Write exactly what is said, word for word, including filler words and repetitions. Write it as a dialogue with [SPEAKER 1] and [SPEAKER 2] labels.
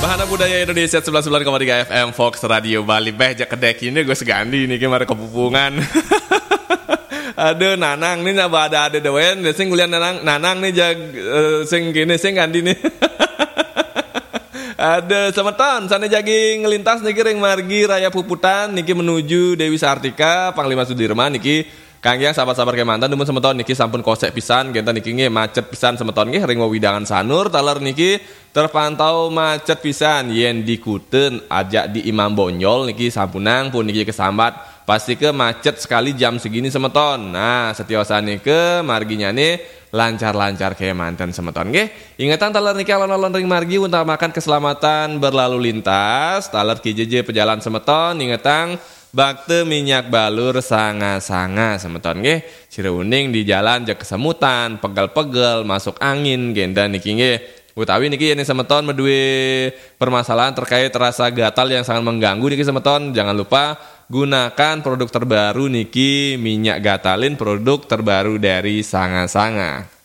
[SPEAKER 1] Bahana Budaya Indonesia sebelas sembilan koma tiga F M Fox Radio Bali. Beh jak kedek ini gue segandi nih kemarin kepupungan. Aduh nanang nih naba ada ada dewen. Sing kuliah nanang nanang nih jag uh, sing gini sing gandi nih. Ada semeton sana jagi ngelintas niki ring margi Raya Puputan niki menuju Dewi Sartika Panglima Sudirman niki kangge sabar-sabar ke mantan dumun semeton niki sampun kosek pisan genta niki nge macet pisan semeton nge ring wawidangan sanur taler niki terpantau macet pisan yen dikuten ajak di Imam Bonjol niki sampunang pun niki kesambat pasti ke macet sekali jam segini semeton. Nah setiosan niki marginya nih lancar-lancar kayak mantan semeton nggih. Ingatan taler niki alon-alon ring margi utamakan keselamatan berlalu lintas. Taler K J J pejalan semeton ingetang bakte minyak balur sanga-sanga semeton nggih. Cire uning di jalan jak kesemutan, pegel-pegel, masuk angin genda niki nggih. Utawi niki ini semeton medue permasalahan terkait rasa gatal yang sangat mengganggu niki semeton. Jangan lupa gunakan produk terbaru niki minyak gatalin, produk terbaru dari Sanga-Sanga.